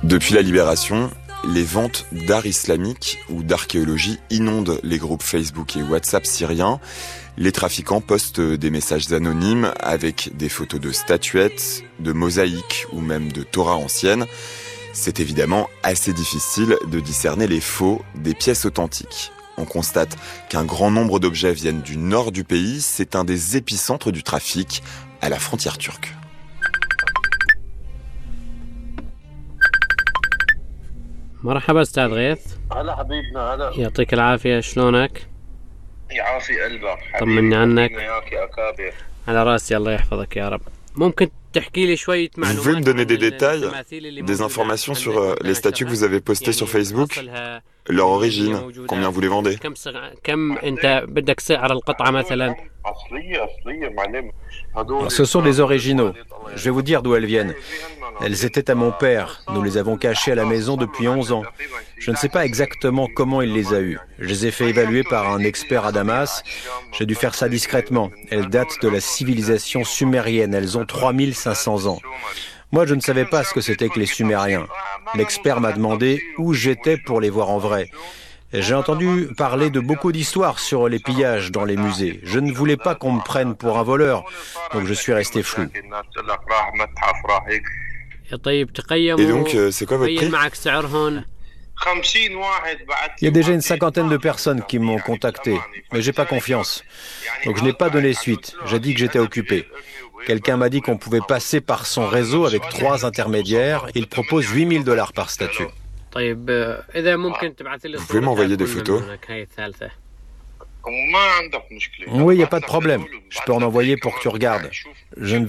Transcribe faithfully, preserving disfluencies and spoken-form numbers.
Depuis la libération, les ventes d'art islamique ou d'archéologie inondent les groupes Facebook et WhatsApp syriens. Les trafiquants postent des messages anonymes avec des photos de statuettes, de mosaïques ou même de Torah anciennes. C'est évidemment assez difficile de discerner les faux des pièces authentiques. On constate qu'un grand nombre d'objets viennent du nord du pays. C'est un des épicentres du trafic à la frontière turque. مرحبا استاذ غيث. هلا حبيبنا هلا. يعطيك العافية، شلونك؟ يعافي قلبك حبيبي. طمني عنك. وياك يا أكابر. على راسي، الله يحفظك يا رب. ممكن تحكي لي شوية معلومات؟ Vous pouvez me donner des détails, des informations sur euh, les statues que vous avez postées sur Facebook, leur origine, combien vous les vendez? كم صغ... كم أنت بدك سعر القطعة مثلا؟ أصلية أصلية معلم. هدول Ce sont des originaux. Je vais vous dire d'où elles viennent. Elles étaient à mon père. Nous les avons cachées à la maison depuis onze ans. Je ne sais pas exactement comment il les a eues. Je les ai fait évaluer par un expert à Damas. J'ai dû faire ça discrètement. Elles datent de la civilisation sumérienne. Elles ont trois mille cinq cents ans. Moi, je ne savais pas ce que c'était que les Sumériens. L'expert m'a demandé où j'étais pour les voir en vrai. J'ai entendu parler de beaucoup d'histoires sur les pillages dans les musées. Je ne voulais pas qu'on me prenne pour un voleur, donc je suis resté flou. Et donc, euh, c'est quoi votre prix? Il y a déjà une cinquantaine de personnes qui m'ont contacté, mais j'ai pas confiance. Donc je n'ai pas donné suite. J'ai dit que j'étais occupé. Quelqu'un m'a dit qu'on pouvait passer par son réseau avec trois intermédiaires. Il propose huit mille dollars par statue. Vous pouvez m'envoyer des photos? Oui, il n'y a pas de problème. Je peux en envoyer pour que tu regardes. Je ne